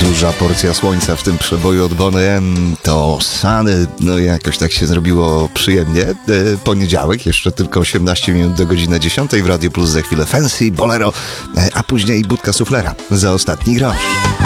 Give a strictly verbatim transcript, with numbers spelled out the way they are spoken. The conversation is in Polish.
Duża porcja słońca w tym przeboju od Boney M. To Sunny. No jakoś tak się zrobiło przyjemnie. E, poniedziałek, jeszcze tylko osiemnaście minut do godziny dziesiątej w Radio Plus. Za chwilę Fancy, Bolero, e, a później Budka Suflera za ostatni grosz.